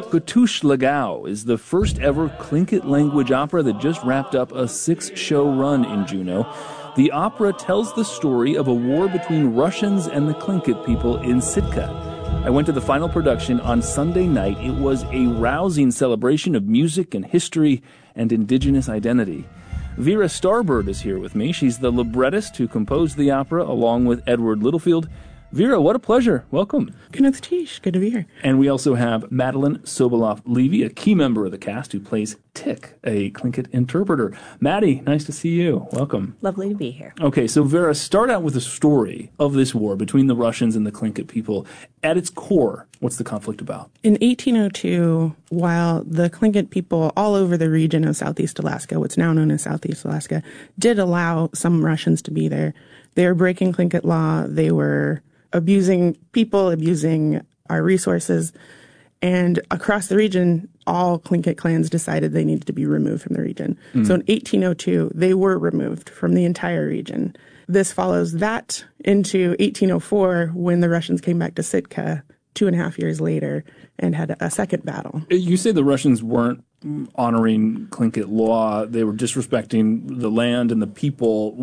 Katush Lagao is the first ever Tlingit language opera that just wrapped up a 6-show run in Juneau. The opera tells the story of a war between Russians and the Tlingit people in Sitka. I went to the final production on Sunday night. It was a rousing celebration of music and history and indigenous identity. Vera Starbird is here with me. She's the librettist who composed the opera along with Edward Littlefield. Vera, what a pleasure. Welcome. Good to be here. And we also have Madeline Sobolov-Levy, a key member of the cast who plays Tick, a Tlingit interpreter. Maddie, nice to see you. Welcome. Lovely to be here. Okay, so Vera, start out with the story of this war between the Russians and the Tlingit people. At its core, what's the conflict about? In 1802, while the Tlingit people all over the region of Southeast Alaska, what's now known as Southeast Alaska, did allow some Russians to be there, they were breaking Tlingit law. They were abusing people, abusing our resources. And across the region, all Tlingit clans decided they needed to be removed from the region. So in 1802, they were removed from the entire region. This follows that into 1804, when the Russians came back to Sitka 2.5 years later and had a second battle. You say the Russians weren't honoring Tlingit law. They were disrespecting the land and the people.